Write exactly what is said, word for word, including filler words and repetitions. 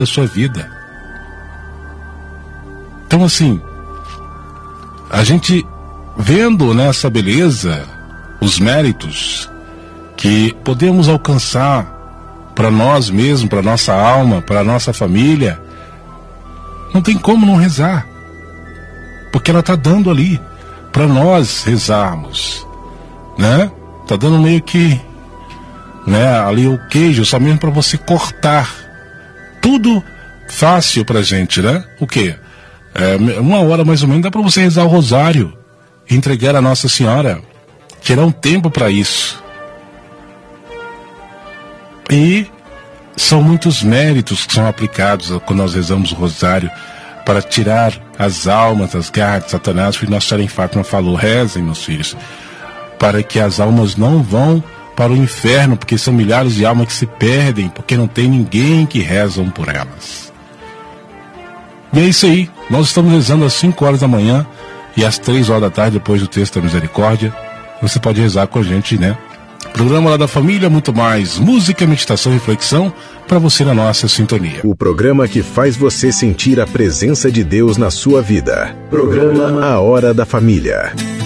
da sua vida. Então, assim, a gente vendo nessa beleza os méritos que podemos alcançar para nós mesmos, para nossa alma, para nossa família, não tem como não rezar, porque ela está dando ali para nós rezarmos, né? Está dando meio que, né, ali o queijo, só mesmo para você cortar. Tudo fácil para gente, né? O quê? É, uma hora mais ou menos dá para você rezar o rosário e entregar a Nossa Senhora. Tirar um tempo para isso. E são muitos méritos que são aplicados quando nós rezamos o rosário para tirar as almas das garras de Satanás. Porque Nossa Senhora em Fátima falou: rezem, meus filhos, para que as almas não vão para o inferno, porque são milhares de almas que se perdem, porque não tem ninguém que rezam por elas. E é isso aí, nós estamos rezando às cinco horas da manhã e às três horas da tarde, depois do texto da misericórdia, você pode rezar com a gente, né? Programa Lá da Família, muito mais música, meditação e reflexão para você na nossa sintonia. O programa que faz você sentir a presença de Deus na sua vida. Programa A Hora da Família.